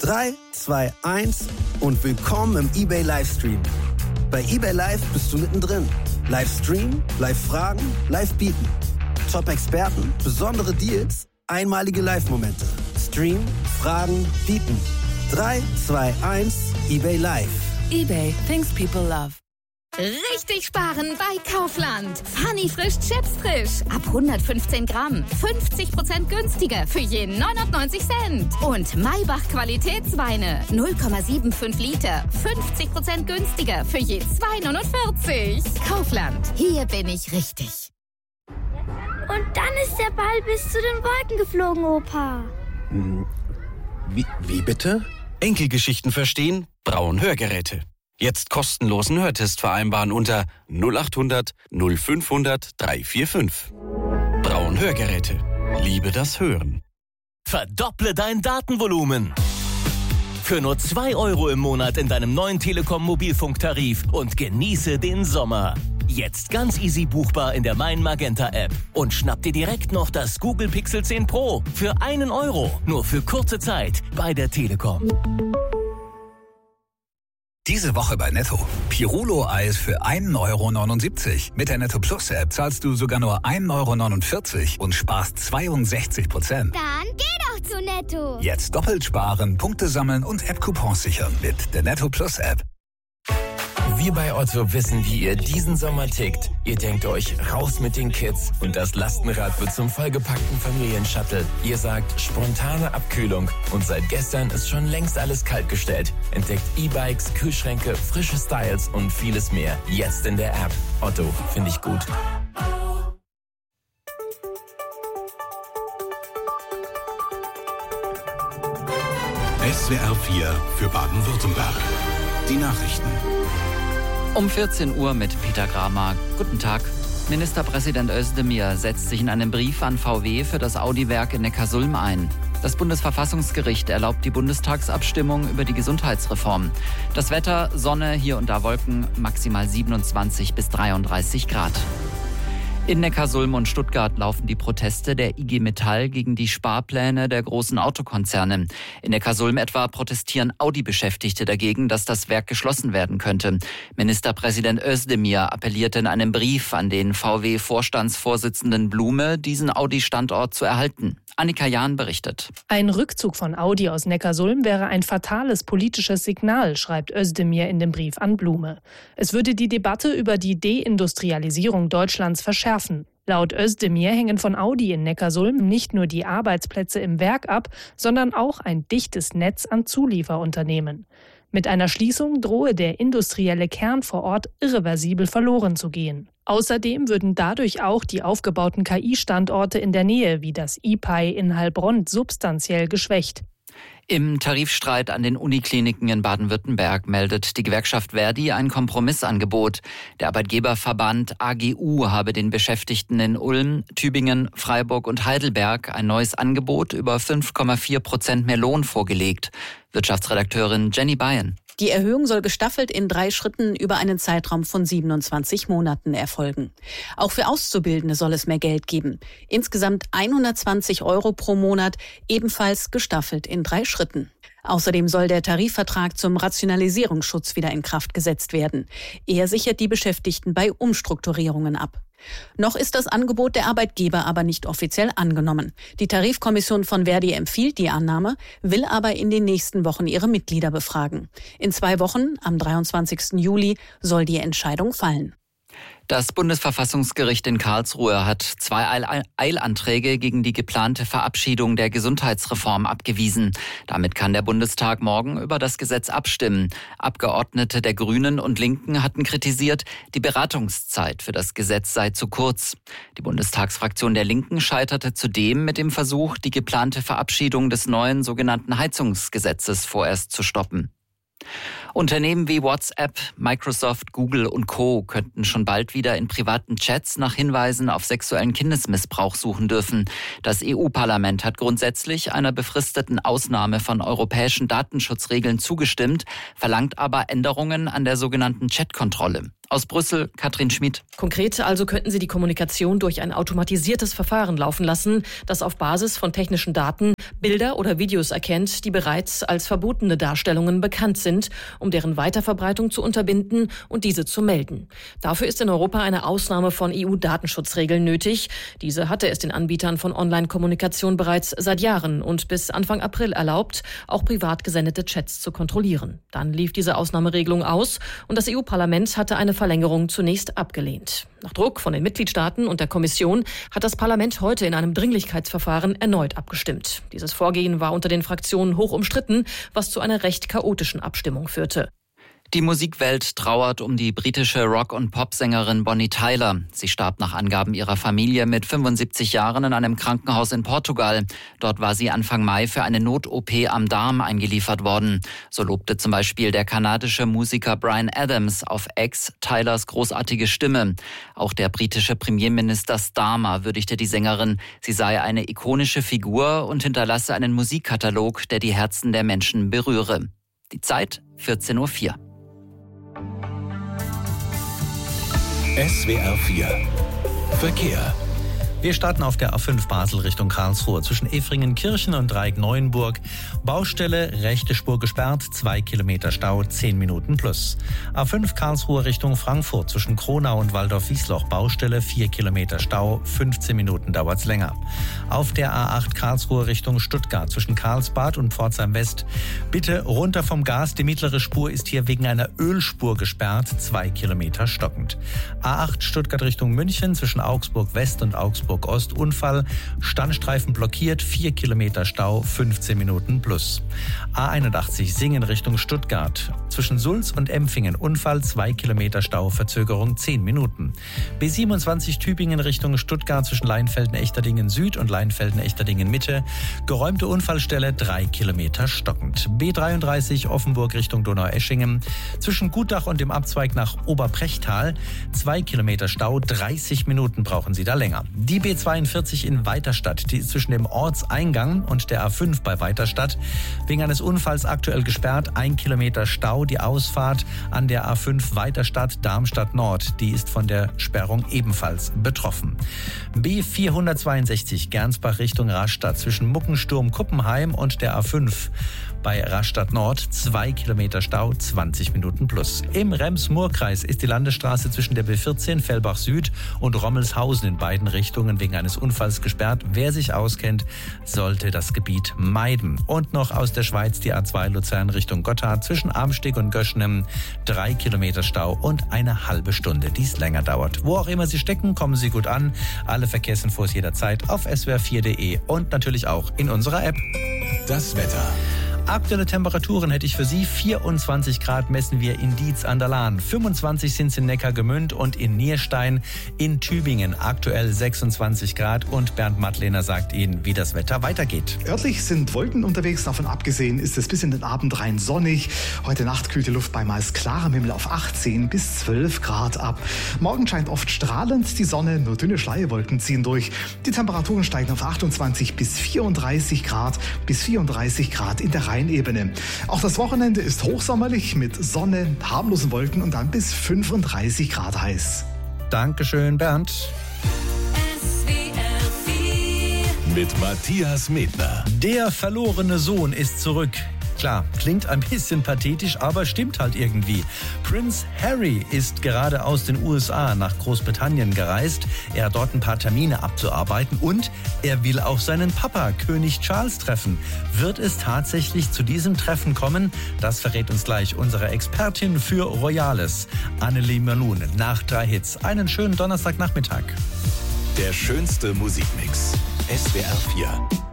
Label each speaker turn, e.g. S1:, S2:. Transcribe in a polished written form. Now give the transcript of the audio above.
S1: 3, 2, 1 und willkommen im eBay Livestream. Bei eBay Live bist du mittendrin. Livestream, Live-Fragen, Live-Bieten. Top-Experten, besondere Deals, einmalige Live-Momente. Stream, Fragen, Bieten. 3, 2, 1, eBay Live.
S2: eBay, things people love.
S3: Richtig sparen bei Kaufland. Funny frisch Chips frisch. Ab 115 Gramm. 50% günstiger für je 99 Cent. Und Maybach Qualitätsweine. 0,75 Liter. 50% günstiger für je 2,49. Kaufland. Hier bin ich richtig.
S4: Und dann ist der Ball bis zu den Wolken geflogen, Opa.
S1: Wie bitte?
S5: Enkelgeschichten verstehen? Braun Hörgeräte. Jetzt kostenlosen Hörtest vereinbaren unter 0800 0500 345. Braun Hörgeräte. Liebe das Hören.
S6: Verdopple dein Datenvolumen. Für nur 2 € im Monat in deinem neuen Telekom-Mobilfunktarif und genieße den Sommer. Jetzt ganz easy buchbar in der Mein Magenta App. Und schnapp dir direkt noch das Google Pixel 10 Pro für 1 €. Nur für kurze Zeit bei der Telekom.
S7: Diese Woche bei Netto. Pirulo-Eis für 1,79 €. Mit der Netto Plus App zahlst du sogar nur 1,49 € und sparst 62%.
S4: Dann geh doch zu Netto.
S7: Jetzt doppelt sparen, Punkte sammeln und App-Coupons sichern mit der Netto Plus App.
S8: Wir bei Otto wissen, wie ihr diesen Sommer tickt. Ihr denkt euch, raus mit den Kids und das Lastenrad wird zum vollgepackten Familienshuttle. Ihr sagt, spontane Abkühlung und seit gestern ist schon längst alles kaltgestellt. Entdeckt E-Bikes, Kühlschränke, frische Styles und vieles mehr. Jetzt in der App. Otto, finde ich gut.
S9: SWR 4 für Baden-Württemberg. Die Nachrichten.
S10: Um 14 Uhr mit Peter Gramer. Guten Tag. Ministerpräsident Özdemir setzt sich in einem Brief an VW für das Audi-Werk in Neckarsulm ein. Das Bundesverfassungsgericht erlaubt die Bundestagsabstimmung über die Gesundheitsreform. Das Wetter, Sonne, hier und da Wolken, maximal 27 bis 33 Grad. In Neckarsulm und Stuttgart laufen die Proteste der IG Metall gegen die Sparpläne der großen Autokonzerne. In Neckarsulm etwa protestieren Audi-Beschäftigte dagegen, dass das Werk geschlossen werden könnte. Ministerpräsident Özdemir appellierte in einem Brief an den VW-Vorstandsvorsitzenden Blume, diesen Audi-Standort zu erhalten. Annika Jahn berichtet.
S11: Ein Rückzug von Audi aus Neckarsulm wäre ein fatales politisches Signal, schreibt Özdemir in dem Brief an Blume. Es würde die Debatte über die Deindustrialisierung Deutschlands verschärfen. Laut Özdemir hängen von Audi in Neckarsulm nicht nur die Arbeitsplätze im Werk ab, sondern auch ein dichtes Netz an Zulieferunternehmen. Mit einer Schließung drohe der industrielle Kern vor Ort irreversibel verloren zu gehen. Außerdem würden dadurch auch die aufgebauten KI-Standorte in der Nähe, wie das IPAI in Heilbronn, substanziell geschwächt.
S10: Im Tarifstreit an den Unikliniken in Baden-Württemberg meldet die Gewerkschaft Verdi ein Kompromissangebot. Der Arbeitgeberverband AGU habe den Beschäftigten in Ulm, Tübingen, Freiburg und Heidelberg ein neues Angebot über 5,4% mehr Lohn vorgelegt. Wirtschaftsredakteurin Jenny Bayen.
S12: Die Erhöhung soll gestaffelt in 3 Schritten über einen Zeitraum von 27 Monaten erfolgen. Auch für Auszubildende soll es mehr Geld geben. Insgesamt 120 € pro Monat, ebenfalls gestaffelt in 3 Schritten. Außerdem soll der Tarifvertrag zum Rationalisierungsschutz wieder in Kraft gesetzt werden. Er sichert die Beschäftigten bei Umstrukturierungen ab. Noch ist das Angebot der Arbeitgeber aber nicht offiziell angenommen. Die Tarifkommission von Verdi empfiehlt die Annahme, will aber in den nächsten Wochen ihre Mitglieder befragen. In 2 Wochen, am 23. Juli, soll die Entscheidung fallen.
S10: Das Bundesverfassungsgericht in Karlsruhe hat 2 Eilanträge gegen die geplante Verabschiedung der Gesundheitsreform abgewiesen. Damit kann der Bundestag morgen über das Gesetz abstimmen. Abgeordnete der Grünen und Linken hatten kritisiert, die Beratungszeit für das Gesetz sei zu kurz. Die Bundestagsfraktion der Linken scheiterte zudem mit dem Versuch, die geplante Verabschiedung des neuen sogenannten Heizungsgesetzes vorerst zu stoppen. Unternehmen wie WhatsApp, Microsoft, Google und Co. könnten schon bald wieder in privaten Chats nach Hinweisen auf sexuellen Kindesmissbrauch suchen dürfen. Das EU-Parlament hat grundsätzlich einer befristeten Ausnahme von europäischen Datenschutzregeln zugestimmt, verlangt aber Änderungen an der sogenannten Chatkontrolle. Aus Brüssel, Katrin Schmid.
S13: Konkret also könnten sie die Kommunikation durch ein automatisiertes Verfahren laufen lassen, das auf Basis von technischen Daten Bilder oder Videos erkennt, die bereits als verbotene Darstellungen bekannt sind, um deren Weiterverbreitung zu unterbinden und diese zu melden. Dafür ist in Europa eine Ausnahme von EU-Datenschutzregeln nötig. Diese hatte es den Anbietern von Online-Kommunikation bereits seit Jahren und bis Anfang April erlaubt, auch privat gesendete Chats zu kontrollieren. Dann lief diese Ausnahmeregelung aus und das EU-Parlament hatte eine Verlängerung zunächst abgelehnt. Nach Druck von den Mitgliedstaaten und der Kommission hat das Parlament heute in einem Dringlichkeitsverfahren erneut abgestimmt. Dieses Vorgehen war unter den Fraktionen hoch umstritten, was zu einer recht chaotischen Abstimmung führte.
S10: Die Musikwelt trauert um die britische Rock- und Popsängerin Bonnie Tyler. Sie starb nach Angaben ihrer Familie mit 75 Jahren in einem Krankenhaus in Portugal. Dort war sie Anfang Mai für eine Not-OP am Darm eingeliefert worden. So lobte zum Beispiel der kanadische Musiker Bryan Adams auf X Tylers großartige Stimme. Auch der britische Premierminister Starmer würdigte die Sängerin. Sie sei eine ikonische Figur und hinterlasse einen Musikkatalog, der die Herzen der Menschen berühre. Die Zeit 14:04 Uhr.
S9: SWR 4 Verkehr.
S14: Wir starten auf der A5 Basel Richtung Karlsruhe zwischen Efringen-Kirchen und Dreieck-Neuenburg. Baustelle, rechte Spur gesperrt, 2 Kilometer Stau, 10 Minuten plus. A5 Karlsruhe Richtung Frankfurt zwischen Kronau und Waldorf-Wiesloch. Baustelle, 4 Kilometer Stau, 15 Minuten dauert's länger. Auf der A8 Karlsruhe Richtung Stuttgart zwischen Karlsbad und Pforzheim West. Bitte runter vom Gas, die mittlere Spur ist hier wegen einer Ölspur gesperrt, 2 Kilometer stockend. A8 Stuttgart Richtung München zwischen Augsburg West und Augsburg Ost Unfall, Standstreifen blockiert, 4 Kilometer Stau, 15 Minuten plus. A81 Singen Richtung Stuttgart, zwischen Sulz und Empfingen Unfall, 2 Kilometer Stau, Verzögerung 10 Minuten. B27 Tübingen Richtung Stuttgart zwischen Leinfelden-Echterdingen Süd und Leinfelden-Echterdingen Mitte, geräumte Unfallstelle, 3 Kilometer stockend. B33 Offenburg Richtung Donaueschingen, zwischen Gutach und dem Abzweig nach Oberbrechtal, 2 Kilometer Stau, 30 Minuten brauchen Sie da länger. Die B42 in Weiterstadt, die ist zwischen dem Ortseingang und der A5 bei Weiterstadt wegen eines Unfalls aktuell gesperrt. 1 Kilometer Stau, die Ausfahrt an der A5 Weiterstadt Darmstadt Nord, die ist von der Sperrung ebenfalls betroffen. B462 Gernsbach Richtung Rastatt zwischen Muckensturm-Kuppenheim und der A5 bei Rastatt Nord, 2 Kilometer Stau, 20 Minuten plus. Im Rems-Murr-Kreis ist die Landesstraße zwischen der B14 Fellbach Süd und Rommelshausen in beiden Richtungen wegen eines Unfalls gesperrt. Wer sich auskennt, sollte das Gebiet meiden. Und noch aus der Schweiz die A2 Luzern Richtung Gotthard zwischen Amsteg und Göschnem, 3 Kilometer Stau und eine halbe Stunde, die es länger dauert. Wo auch immer Sie stecken, kommen Sie gut an. Alle Verkehrsinfos jederzeit auf swr4.de und natürlich auch in unserer App.
S9: Das Wetter.
S14: Aktuelle Temperaturen hätte ich für Sie. 24 Grad messen wir in Dietz an der Lahn. 25 sind es in Neckargemünd und in Nierstein. In Tübingen aktuell 26 Grad. Und Bernd Mattlehner sagt Ihnen, wie das Wetter weitergeht.
S15: Örtlich sind Wolken unterwegs. Davon abgesehen ist es bis in den Abend rein sonnig. Heute Nacht kühlt die Luft bei meist klarem Himmel auf 18 bis 12 Grad ab. Morgen scheint oft strahlend die Sonne. Nur dünne Schleierwolken ziehen durch. Die Temperaturen steigen auf 28 bis 34 Grad in der Rheinebene. Auch das Wochenende ist hochsommerlich mit Sonne, harmlosen Wolken und dann bis 35 Grad heiß.
S14: Dankeschön, Bernd.
S9: Mit Matthias Medner.
S14: Der verlorene Sohn ist zurück. Klar, klingt ein bisschen pathetisch, aber stimmt halt irgendwie. Prince Harry ist gerade aus den USA nach Großbritannien gereist. Er hat dort ein paar Termine abzuarbeiten und er will auch seinen Papa, König Charles, treffen. Wird es tatsächlich zu diesem Treffen kommen? Das verrät uns gleich unsere Expertin für Royales, Annelie Merlun, nach 3 Hits. Einen schönen Donnerstagnachmittag.
S9: Der schönste Musikmix. SWR 4.